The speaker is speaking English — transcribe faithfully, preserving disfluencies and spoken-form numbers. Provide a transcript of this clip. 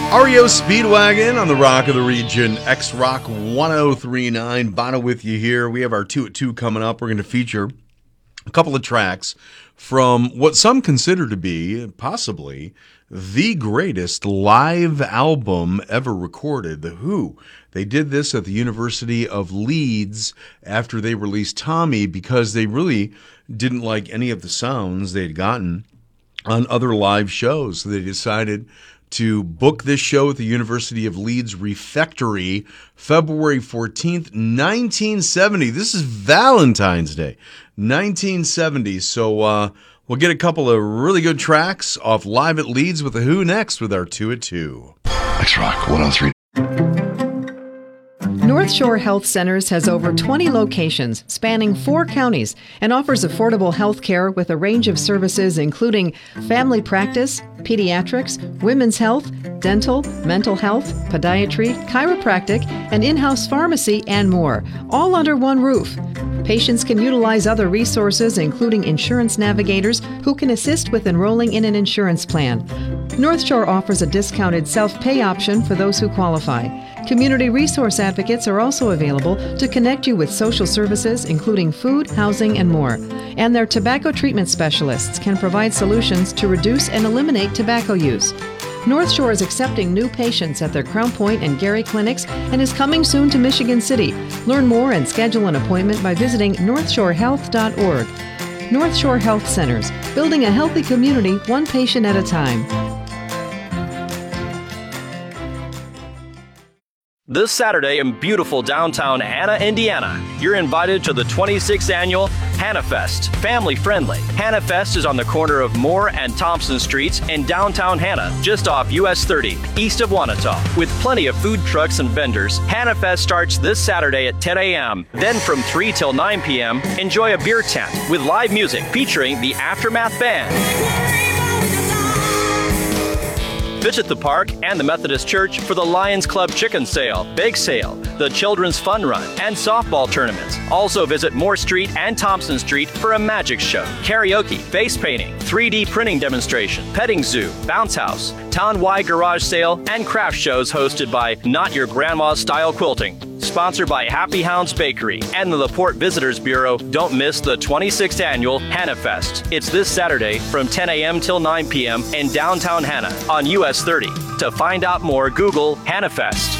R E O Speedwagon on the Rock of the Region, X-Rock one oh three point nine. Bono with you here. We have our two at two coming up. We're going to feature a couple of tracks from what some consider to be possibly the greatest live album ever recorded, The Who. They did this at the University of Leeds after they released Tommy because they really didn't like any of the sounds they'd gotten on other live shows. So they decided to book this show at the University of Leeds Refectory, February fourteenth, nineteen seventy. This is Valentine's Day, nineteen seventy. So uh, we'll get a couple of really good tracks off Live at Leeds with The Who next with our two at two. X-Rock one oh three. North Shore Health Centers has over twenty locations spanning four counties and offers affordable health care with a range of services including family practice, pediatrics, women's health, dental, mental health, podiatry, chiropractic, and in-house pharmacy, and more, all under one roof. Patients can utilize other resources, including insurance navigators who can assist with enrolling in an insurance plan. North Shore offers a discounted self-pay option for those who qualify. Community resource advocates are also available to connect you with social services, including food, housing, and more. And their tobacco treatment specialists can provide solutions to reduce and eliminate tobacco use. North Shore is accepting new patients at their Crown Point and Gary clinics and is coming soon to Michigan City. Learn more and schedule an appointment by visiting north shore health dot org. North Shore Health Centers, building a healthy community one patient at a time. This Saturday in beautiful downtown Hanna, Indiana, you're invited to the twenty-sixth annual HannaFest. Family friendly. HannaFest is on the corner of Moore and Thompson Streets in downtown Hanna, just off U S thirty, east of Wanata. With plenty of food trucks and vendors, HannaFest starts this Saturday at ten a.m. Then from three till nine p.m., enjoy a beer tent with live music featuring the Aftermath Band. Visit the park and the Methodist Church for the Lions Club Chicken Sale, Bake Sale, the Children's Fun Run, and softball tournaments. Also visit Moore Street and Thompson Street for a magic show, karaoke, face painting, three D printing demonstration, petting zoo, bounce house, town-wide garage sale, and craft shows hosted by Not Your Grandma's Style Quilting. Sponsored by Happy Hounds Bakery and the LaPorte Visitors Bureau. Don't miss the twenty-sixth annual HannaFest. It's this Saturday from ten a.m. till nine p.m. in downtown Hanna on U S thirty. To find out more, Google HannaFest.